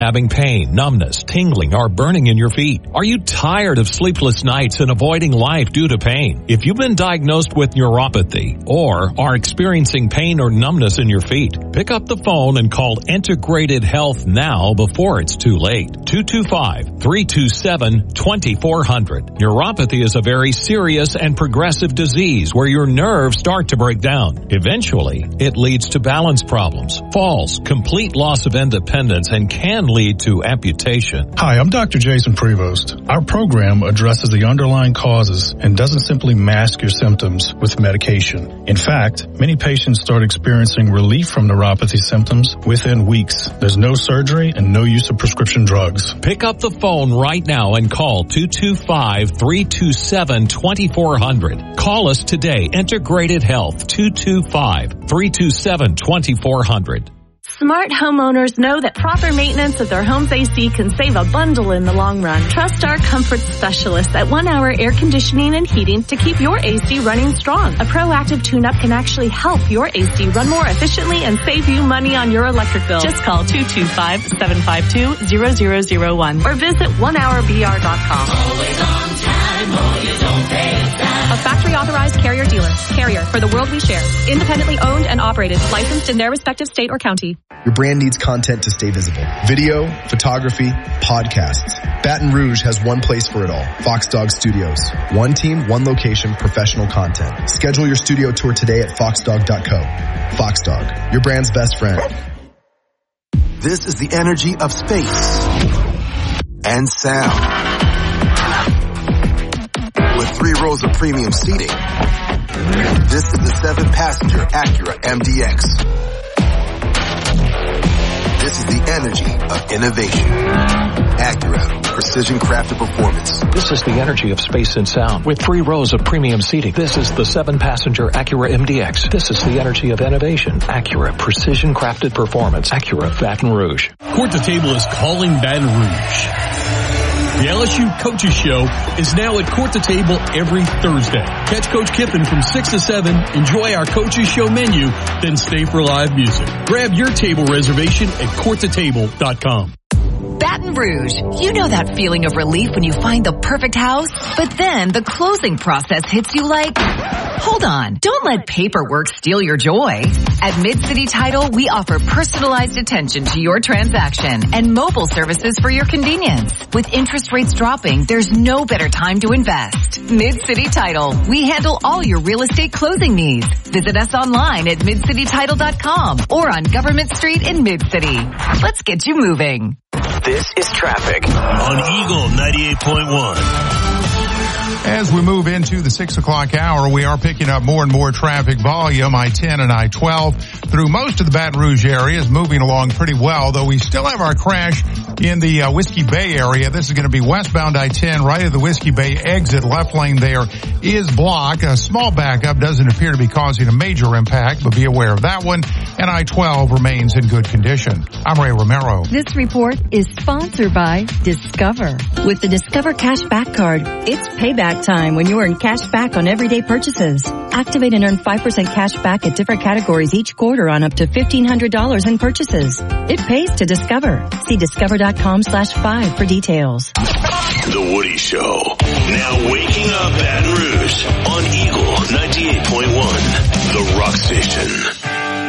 Having pain, numbness, tingling, or burning in your feet? Are you tired of sleepless nights and avoiding life due to pain? If you've been diagnosed with neuropathy or are experiencing pain or numbness in your feet, pick up the phone and call Integrated Health now before it's too late. 225-327-2400. Neuropathy is a very serious and progressive disease where your nerves start to break down. Eventually, it leads to balance problems, falls, complete loss of independence, and can lead to amputation. Hi, I'm Dr. Jason Prevost. Our program addresses the underlying causes and doesn't simply mask your symptoms with medication. In fact, many patients start experiencing relief from neuropathy symptoms within weeks. There's no surgery and no use of prescription drugs. Pick up the phone right now and call 225-327-2400. Call us today. Integrated Health, 225-327-2400. Smart homeowners know that proper maintenance of their home's AC can save a bundle in the long run. Trust our comfort specialists at 1 Hour Air Conditioning and Heating to keep your AC running strong. A proactive tune-up can actually help your AC run more efficiently and save you money on your electric bill. Just call 225-752-0001 or visit onehourbr.com. Always on time, or you don't pay time. A factory authorized Carrier dealer. Carrier, for the world we share. Independently owned and operated. Licensed in their respective state or county. Your brand needs content to stay visible. Video, photography, podcasts. Baton Rouge has one place for it all. Fox Dog Studios. One team, one location, professional content. Schedule your studio tour today at foxdog.co. Fox Dog, your brand's best friend. This is the energy of space and sound. With 3 rows of premium seating, this is the 7-passenger Acura MDX. This is the energy of innovation. Acura, precision crafted performance. This is the energy of space and sound with 3 rows of premium seating. This is the 7-passenger Acura MDX. This is the energy of innovation. Acura, precision crafted performance. Acura, Baton Rouge. Court to Table is calling Baton Rouge. The LSU Coaches Show is now at Court to Table every Thursday. Catch Coach Kiffin from 6 to 7, enjoy our Coaches Show menu, then stay for live music. Grab your table reservation at courttotable.com. Baton Rouge, you know that feeling of relief when you find the perfect house? But then the closing process hits you like, hold on, don't let paperwork steal your joy. At Mid-City Title, we offer personalized attention to your transaction and mobile services for your convenience. With interest rates dropping, there's no better time to invest. Mid-City Title, we handle all your real estate closing needs. Visit us online at midcitytitle.com or on Government Street in Mid-City. Let's get you moving. This is traffic on Eagle 98.1. As we move into the 6 o'clock hour, we are picking up more and more traffic volume. I-10 and I-12 through most of the Baton Rouge area is moving along pretty well, though we still have our crash in the Whiskey Bay area. This is going to be westbound I-10 right at the Whiskey Bay exit. Left lane there is blocked. A small backup doesn't appear to be causing a major impact, but be aware of that one. And I-12 remains in good condition. I'm Ray Romero. This report is sponsored by Discover. With the Discover Cashback Card, it's payback time when you earn cash back on everyday purchases. Activate and earn 5% cash back at different categories each quarter on up to $1,500 in purchases. It pays to Discover. See discover.com/5 for details. The Woody Show. Now waking up Baton Rouge on Eagle 98.1, the rock station.